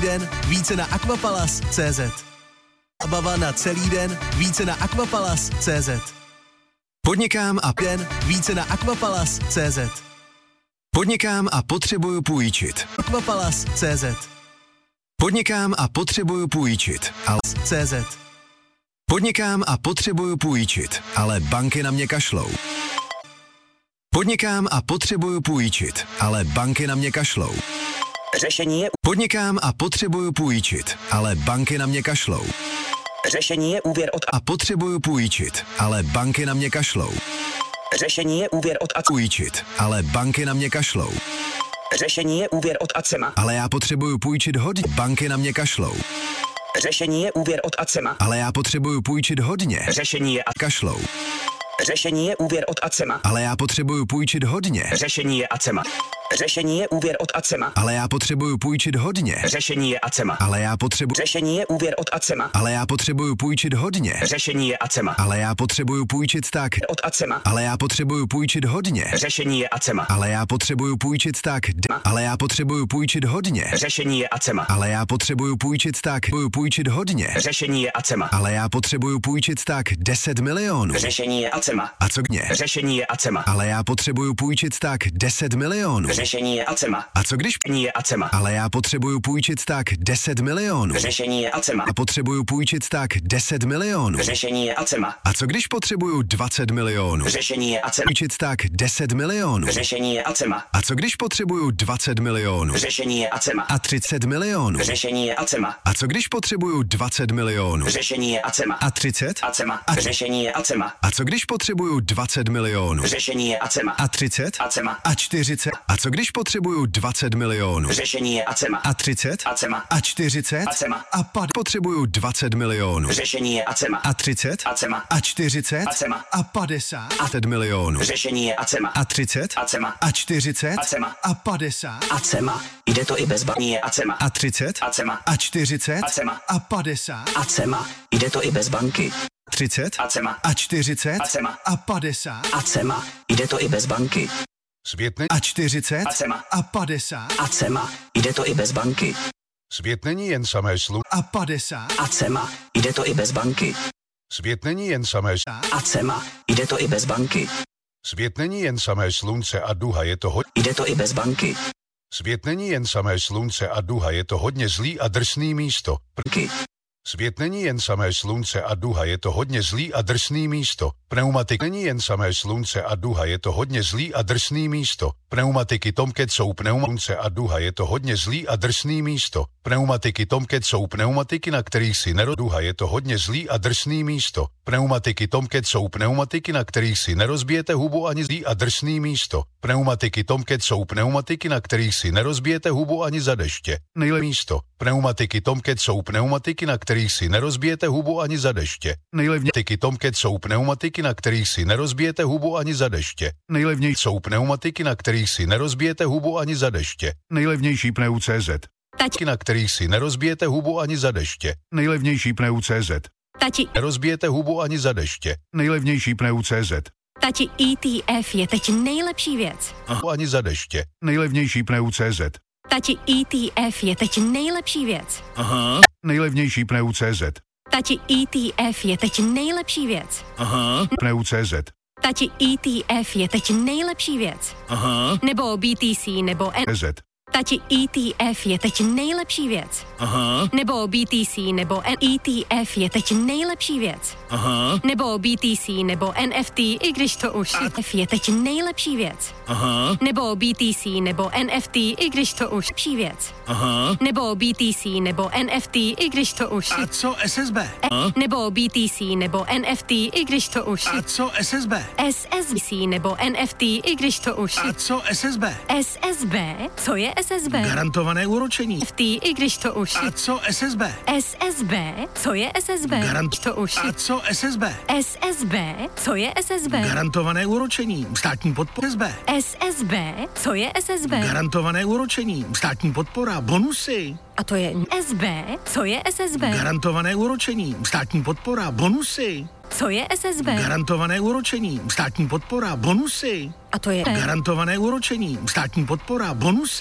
den, více na aquapalace.cz. Zábava na celý den, více na aquapalace.cz. Podnikám a více na aquapalace.cz. Podnikám a potřebuju půjčit. Aquapalace.cz. Podnikám a potřebuju půjčit, ale CZ. Podnikám a potřebuju půjčit, ale banky na mě kašlou. Podnikám a potřebuju půjčit, ale banky na mě kašlou. Řešení je Podnikám a potřebuju půjčit, ale banky na mě kašlou. Řešení je úvěr od A potřebuju půjčit, ale banky na mě kašlou. Řešení je úvěr od Půjčit, ale banky na mě kašlou. Řešení je úvěr od Acema. Ale já potřebuju půjčit hodně. Banky na mě kašlou. Řešení je úvěr od Acema. Ale já potřebuju půjčit hodně. Řešení je Kašlou. Řešení je úvěr od Acema. Ale já potřebuju půjčit hodně. Řešení je Acema. Řešení je úvěr od Acema. Ale já potřebuju půjčit hodně. Řešení je Acema. Ale já potřebuju Řešení je úvěr od Acema. Ale já potřebuju půjčit hodně. Řešení je Acema. Ale já potřebuju půjčit tak. Od Acema. Ale já potřebuju půjčit hodně. Řešení je Acema. Ale já potřebuju půjčit tak. Ale já potřebuju půjčit hodně. Řešení je Acema. Ale já potřebuju půjčit tak. Půjčit hodně. Řešení je Acema. Ale já potřebuju půjčit tak 10 milionů. Řešení je Acema. A co mě? Řešení je Acema. Ale já potřebuju půjčit tak 10 milionů. Řešení je Acema. A co když? Řešení je Acema. Ale já potřebuju půjčit tak 10 milionů. Řešení je Acema. A potřebuju půjčit tak 10 milionů. Řešení je Acema. A co když potřebuju 20 milionů? Řešení je Acema. Půjčit tak 10 milionů. Řešení je Acema. A co když potřebuju 20 milionů? Řešení je Acema. A 30 milionů. Řešení je Acema. A co když potřebuju 20 milionů? Řešení je Acema. A 30? Acema. A Řešení je Acema. A co když potřebuju 20 milionů? Řešení je Acema. A 30? Acema. A 40? A co když potřebuju 20 milionů? Řešení je Acema. A 30? Acema. A 40? Acema. A potřebuju 20 milionů. Řešení je Acema. A 30? Acema. A 40? Acema. A 50? A 10 milionů. Řešení je Acema. A 30? Acema. A 40? Acema. A 50? Acema. Jde to i bez baní je Acema. A 30? Acema. A 40? Acema. A 50? Acema. Jde to i bez banky. 30? Acema. A 40? Acema. A 50? Acema. Jde to i bez banky. Svět, A 40? Acema. A 50? Acema. Jde to i bez banky. svět není jen samé slunce. A 50? Acema. Jde to i bez banky. Svět není jen samé Acema. Jde to i bez banky. Svět není jen samé slunce a duha, je to hodně. Jde to i bez banky. Svět není jen samé slunce a duha, je to hodně zlý a drsný místo. Banky. Svět není jen samé slunce a duha, je to hodně zlý a drsný místo. Pneumatik není jen samé slunce a duha, je to hodně zlý a drsný místo. Pneumatiky Tomcat jsou pneumatiky a duha, je to hodně zlý a drsný místo. Pneumatiky Tomcat jsou pneumatiky, na kterých si duha, je to hodně zlý a drsný místo. Pneumatiky Tomcat jsou pneumatiky, na kterých si nerozbijete hubu ani zlý a drsný místo. Pneumatiky Tomcat jsou pneumatiky, na kterých si nerozbijete hubu ani za deště. Nejlepší místo. Pneumatiky Tomcat jsou pneumatiky, na kterých si nerozbijete hubu ani za deště. Nejlevnější Tomcat jsou pneumatiky, na kterých si nerozbijete hubu ani za deště. Nejlevnější jsou pneumatiky, na kterých si nerozbijete hubu ani za deště. Nejlevnější pneu.cz. Tati, Na kterých si nerozbijete hubu ani za deště. Nejlevnější pneu.cz. tati, Nerozbijete hubu ani za deště. Nejlevnější pneu.cz. tati, ETF je teď nejlepší věc. Ani za deště. Nejlevnější pneu.cz. Tati, ETF je teď nejlepší věc. Nejlevnější pneu.cz. Tati, ETF je teď nejlepší věc. Pneu.cz. Tati, ETF je teď nejlepší věc. Nebo BTC, nebo CZ. Tati, ETF je teď nejlepší věc. Nebo BTC, nebo ETF je teď nejlepší věc. Nebo BTC, nebo NFT, i když to už ETF je teď nejlepší věc. Nebo BTC, nebo NFT, i když to už lepší věc. Nebo BTC, nebo NFT, i když to už A co SSB? nebo BTC, nebo NFT, i když to už A co SSB? SSBC, nebo NFT, i když to už A co SSB? SSB, co je SSB? Garantované úročení. NFT, i když to už A co SSB? SSB, co je SSB? To už A co SSB? SSB, co je SSB? Garantované úročení. Státní podpora. SSB. SSB, co je SSB? Garantované úročení. Státní podpora. Bonusy. A to je SB, co je SSB? Garantované úročení. Státní podpora. Bonusy. Co je SSB? Garantované úročení. Státní podpora. Bonusy. A to je Garantované úročení. Státní podpora. Bonusy.